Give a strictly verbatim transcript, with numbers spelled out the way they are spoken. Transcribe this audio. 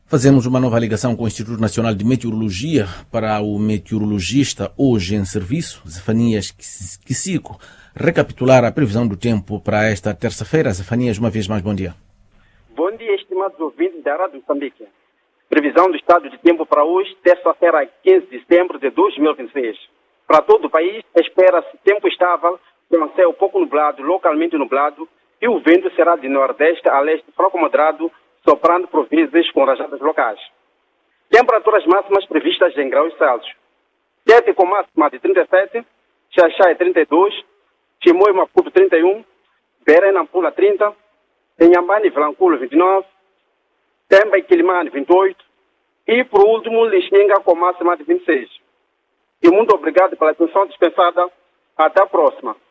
Fazemos uma nova ligação com o Instituto Nacional de Meteorologia para o meteorologista hoje em serviço, Zefanias Kisico, recapitular a previsão do tempo para esta terça-feira. Zefanias, uma vez mais, bom dia. Bom dia, estimados ouvintes da Rádio Moçambique. Previsão do estado de tempo para hoje, terça-feira, quinze de setembro de dois mil e vinte e seis. Para todo o país, espera-se tempo estável, com céu pouco nublado, localmente nublado, e o vento será de nordeste a leste fraco moderado, soprando por vezes com rajadas locais. Temperaturas máximas previstas em graus Celsius. Tete com máxima de trinta e sete, Xaxai trinta e dois, Chimoio e Maputo trinta e um, Beira e Nampula trinta, Inhambane e Vilanculo vinte e nove, Temba e Quilimane vinte e oito e, por último, Lixinga com máxima de vinte e seis. E muito obrigado pela atenção dispensada. Até a próxima.